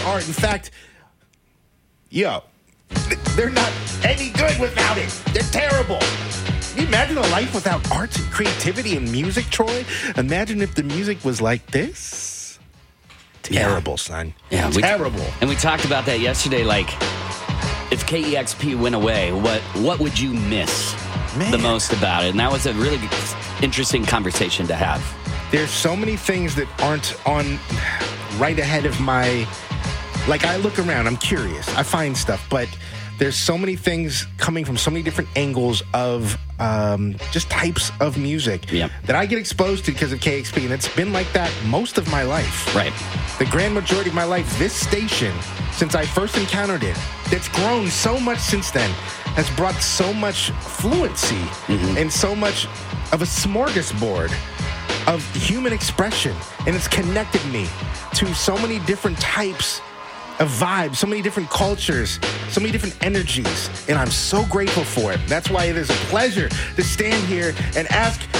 art. In fact, they're not any good without it. They're terrible. Can you imagine a life without art and creativity and music, Troy? Imagine if the music was like this. Terrible, son. Yeah, terrible. And we talked about that yesterday, like, if KEXP went away, what would you miss the most about it? And that was a really interesting conversation to have. There's so many things that aren't on right ahead of my... Like, I look around, I'm curious, I find stuff, but there's so many things coming from so many different angles of just types of music that I get exposed to because of KEXP, and it's been like that most of my life. Right. The grand majority of my life, this station, since I first encountered it, that's grown so much since then, has brought so much fluency and so much of a smorgasbord of human expression, and it's connected me to so many different types of vibes, so many different cultures, so many different energies, and I'm so grateful for it. That's why it is a pleasure to stand here and ask